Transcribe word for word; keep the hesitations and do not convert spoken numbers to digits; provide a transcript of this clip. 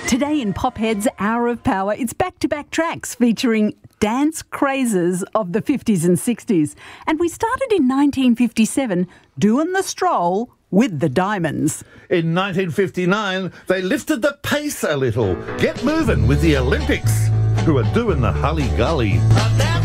Today in Pophead's Hour of Power, it's back-to-back tracks featuring dance crazes of the fifties and sixties. And we started in nineteen fifty-seven doing the stroll with the Diamonds. In nineteen fifty-nine, they lifted the pace a little. Get moving with the Olympics, who are doing the Hully Gully.